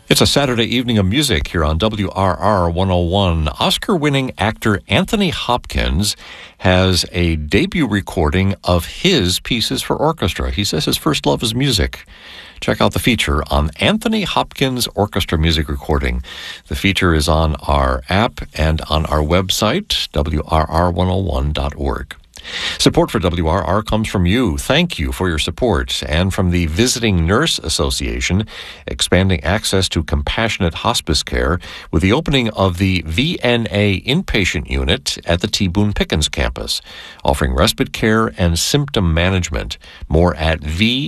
It's a Saturday evening of music here on WRR 101. Oscar-winning actor Anthony Hopkins has a debut recording of his pieces for orchestra. He says his first love is music. Check out the feature on Anthony Hopkins Orchestra Music Recording. The feature is on our app and on our website, WRR101.org. Support for WRR comes from you. Thank you for your support. And from the Visiting Nurse Association, expanding access to compassionate hospice care with the opening of the VNA inpatient unit at the T. Boone Pickens campus, offering respite care and symptom management. More at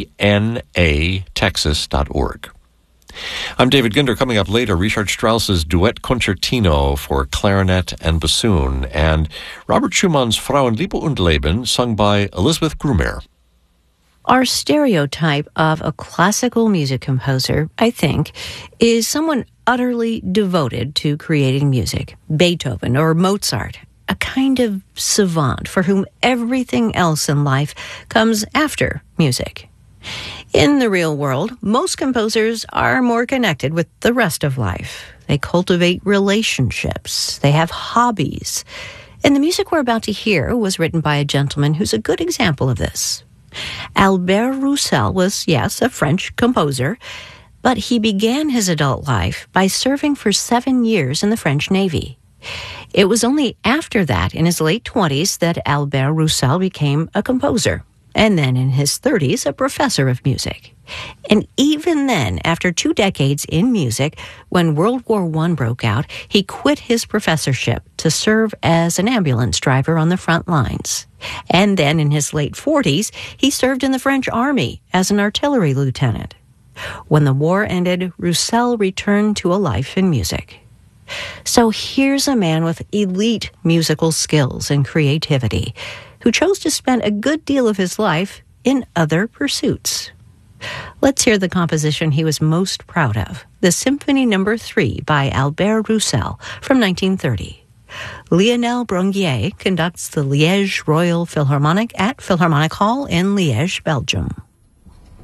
vnatexas.org. I'm David Ginder. Coming up later, Richard Strauss's Duet Concertino for clarinet and bassoon, and Robert Schumann's Frauenliebe und Leben, sung by Elizabeth Grumer. Our stereotype of a classical music composer, I think, is someone utterly devoted to creating music. Beethoven or Mozart, a kind of savant for whom everything else in life comes after music. In the real world, most composers are more connected with the rest of life. They cultivate relationships. They have hobbies. And the music we're about to hear was written by a gentleman who's a good example of this. Albert Roussel was, yes, a French composer, but he began his adult life by serving for 7 years in the French Navy. It was only after that, in his late 20s, that Albert Roussel became a composer. And then in his 30s, a professor of music. And even then, after 2 decades in music, when World War I broke out, he quit his professorship to serve as an ambulance driver on the front lines. And then in his late 40s, he served in the French army as an artillery lieutenant. When the war ended, Roussel returned to a life in music. So here's a man with elite musical skills and creativity who chose to spend a good deal of his life in other pursuits. Let's hear the composition he was most proud of, the Symphony No. 3 by Albert Roussel from 1930. Lionel Bronguier conducts the Liège Royal Philharmonic at Philharmonic Hall in Liège, Belgium.